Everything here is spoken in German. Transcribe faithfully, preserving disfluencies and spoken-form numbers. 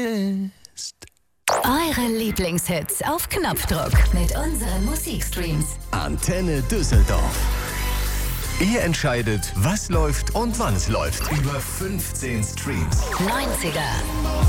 Eure Lieblingshits auf Knopfdruck mit unseren Musikstreams. Antenne Düsseldorf. Ihr entscheidet, was läuft und wann es läuft. Über fünfzehn Streams. neunziger,